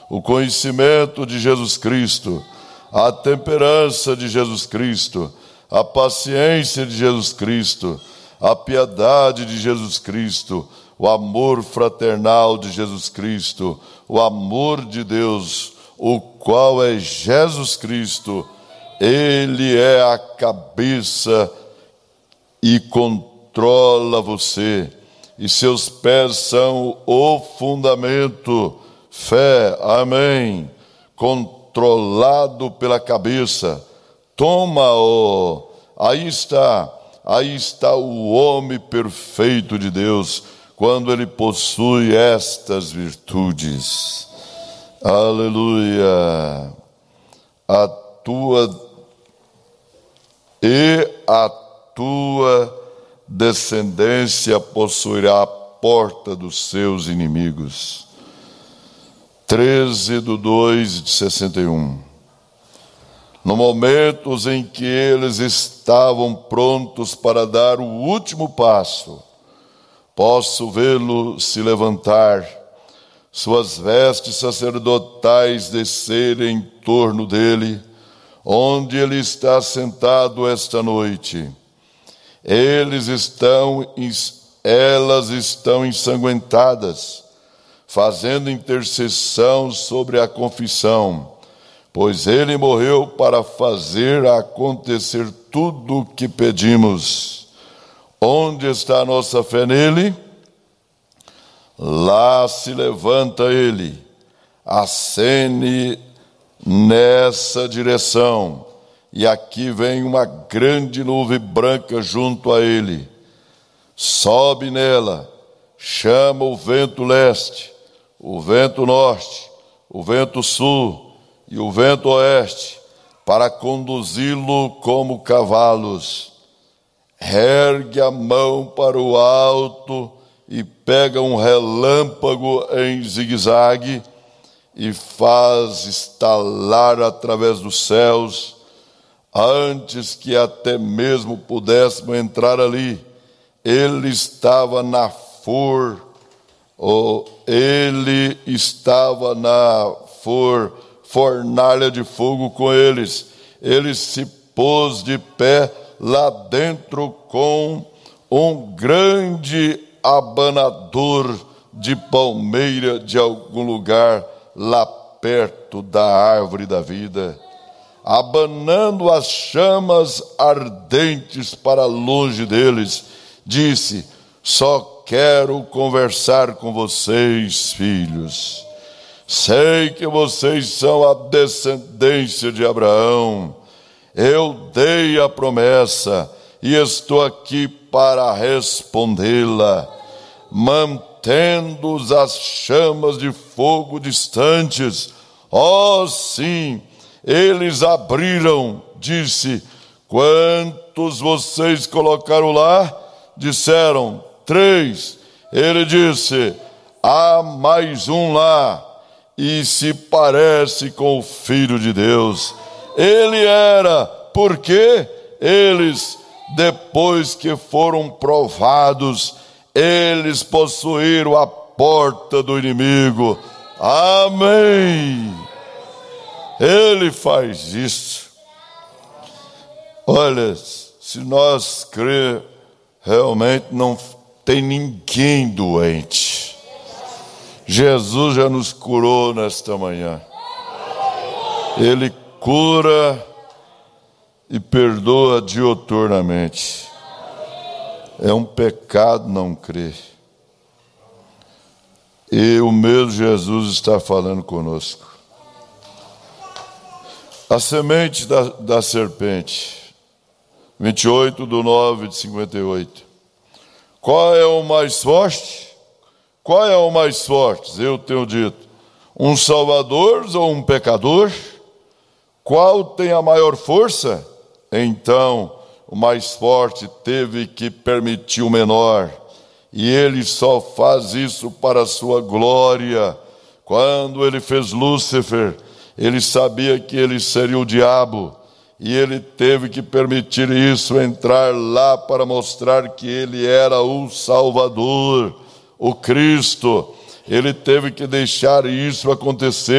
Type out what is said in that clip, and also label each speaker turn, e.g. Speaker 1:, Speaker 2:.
Speaker 1: o conhecimento de Jesus Cristo, a temperança de Jesus Cristo, a paciência de Jesus Cristo, a piedade de Jesus Cristo, o amor fraternal de Jesus Cristo, o amor de Deus, o qual é Jesus Cristo. Ele é a cabeça e controla você, e seus pés são o fundamento. Fé, amém. Controlado pela cabeça. Toma-o. Aí está o homem perfeito de Deus, quando ele possui estas virtudes. Aleluia. A tua descendência possuirá a porta dos seus inimigos. 13/2/61. No momento em que eles estavam prontos para dar o último passo, posso vê-lo se levantar, suas vestes sacerdotais descerem em torno dele, onde ele está sentado esta noite. Elas estão ensanguentadas, fazendo intercessão sobre a confissão, pois ele morreu para fazer acontecer tudo o que pedimos. Onde está a nossa fé nele? Lá se levanta ele, acene nessa direção, e aqui vem uma grande nuvem branca junto a ele. Sobe nela, chama o vento leste, o vento norte, o vento sul e o vento oeste, para conduzi-lo como cavalos. Ergue a mão para o alto e pega um relâmpago em zigue-zague e faz estalar através dos céus, antes que até mesmo pudéssemos entrar ali. Ele estava na fornalha de fogo com eles. Ele se pôs de pé lá dentro com um grande abanador de palmeira de algum lugar lá perto da árvore da vida, abanando as chamas ardentes para longe deles, disse: só quero conversar com vocês, filhos. Sei que vocês são a descendência de Abraão. Eu dei a promessa e estou aqui para respondê-la, mantendo as chamas de fogo distantes. Oh, sim, eles abriram. Disse: quantos vocês colocaram lá? Disseram: 3. Ele disse: há mais um lá, e se parece com o Filho de Deus. Ele era, porque eles, depois que foram provados, eles possuíram a porta do inimigo. Amém. Ele faz isso. Olha, se nós crer, realmente não tem ninguém doente. Jesus já nos curou nesta manhã. Ele cura e perdoa diuturnamente. É um pecado não crer. E o mesmo Jesus está falando conosco. A semente da serpente, 28/9/58. Qual é o mais forte? Qual é o mais forte? Eu tenho dito: um salvador ou um pecador? Qual tem a maior força? Então, o mais forte teve que permitir o menor. E ele só faz isso para a sua glória. Quando ele fez Lúcifer, ele sabia que ele seria o diabo. E ele teve que permitir isso entrar lá para mostrar que ele era o Salvador, o Cristo. Ele teve que deixar isso acontecer.